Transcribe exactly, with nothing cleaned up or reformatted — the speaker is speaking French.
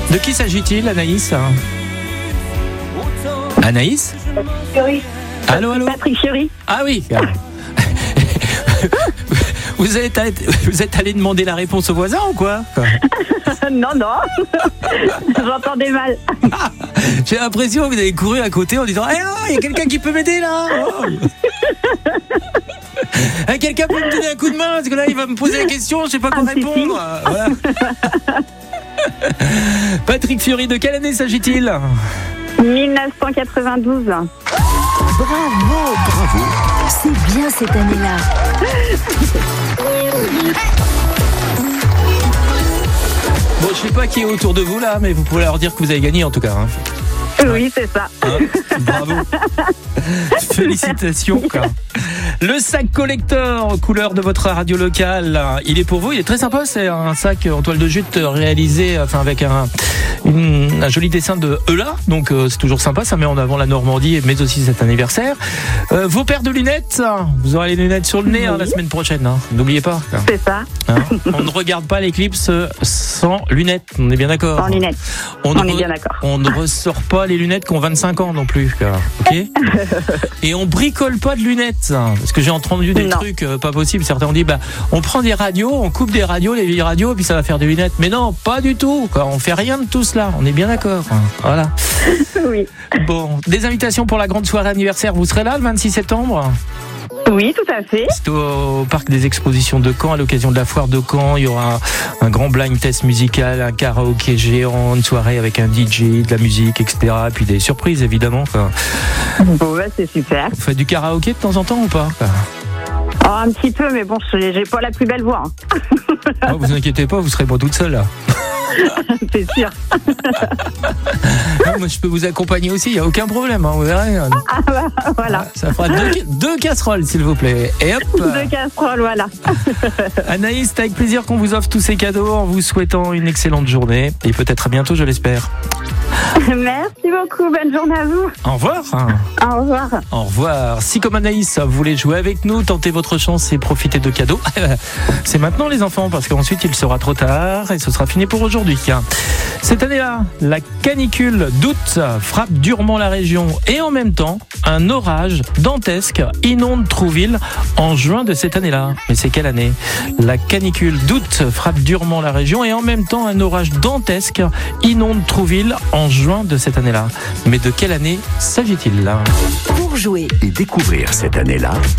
De qui s'agit-il, Anaïs? Anaïs? Fiori. Allô, allô? Patrick Fiori. Ah oui. Vous êtes, allé, vous êtes allé demander la réponse aux voisins ou quoi? Non, non. J'entendais mal. Ah, j'ai l'impression que vous avez couru à côté en disant « Eh oh, il y a quelqu'un qui peut m'aider là oh. Eh, quelqu'un peut me donner un coup de main parce que là il va me poser la question, je sais pas quoi Ah, répondre. » Voilà. Patrick Fiori, de quelle année s'agit-il? dix-neuf cent quatre-vingt-douze. Bravo, bravo. C'est bien cette année-là. Bon, je sais pas qui est autour de vous là, mais vous pouvez leur dire que vous avez gagné en tout cas. Hein. Oui, c'est ça. Hein, bravo. Félicitations. Quoi. Le sac collector couleur de votre radio locale, il est pour vous, il est très sympa, c'est un sac en toile de jute réalisé enfin avec un, une, un joli dessin de Eula, donc euh, c'est toujours sympa, ça met en avant la Normandie mais aussi cet anniversaire. Euh, vos paires de lunettes, vous aurez les lunettes sur le nez hein, la semaine prochaine, hein, n'oubliez pas. C'est ça. Hein, on ne regarde pas l'éclipse sans lunettes, on est bien d'accord. Sans lunettes, on, on ne est re- bien d'accord. On ne ressort pas les lunettes qui ont vingt-cinq ans non plus, quoi. Ok. Et on bricole pas de lunettes, parce que j'ai entendu des non. trucs euh, pas possibles. Certains ont dit, bah, on prend des radios, on coupe des radios, les vieilles radios, puis ça va faire des lunettes. Mais non, pas du tout, quoi. On fait rien de tout cela. On est bien d'accord. Hein. Voilà. Oui. Bon, des invitations pour la grande soirée anniversaire. Vous serez là le vingt-six septembre? Oui, tout à fait. C'est au parc des expositions de Caen, à l'occasion de la foire de Caen. Il y aura un, un grand blind test musical, un karaoké géant, une soirée avec un D J, de la musique, et cetera. Et puis des surprises, évidemment. Quoi. Bon, bah, c'est super. Vous faites du karaoké de temps en temps ou pas? Oh, un petit peu, mais bon, j'ai j'ai pas la plus belle voix. Hein. Oh, vous inquiétez pas, vous serez pas toute seule là. C'est sûr. Non, moi je peux vous accompagner aussi, il n'y a aucun problème, hein, vous verrez. Ah bah, voilà. Ça fera deux, deux casseroles s'il vous plaît. Et hop. Deux casseroles, voilà. Anaïs, c'est avec plaisir qu'on vous offre tous ces cadeaux en vous souhaitant une excellente journée et peut-être à bientôt, je l'espère. Merci beaucoup, bonne journée à vous. Au revoir. Au revoir. Au revoir. Si comme Anaïs, vous voulez jouer avec nous, tentez votre chance et profitez de cadeaux. C'est maintenant les enfants, parce qu'ensuite il sera trop tard et ce sera fini pour aujourd'hui. Cette année-là, la canicule d'août frappe durement la région et en même temps, un orage dantesque inonde Trouville en juin de cette année-là. Mais c'est quelle année? La canicule d'août frappe durement la région et en même temps, un orage dantesque inonde Trouville en juin de cette année-là. Mais de quelle année s'agit-il là? Pour jouer Et découvrir cette année-là,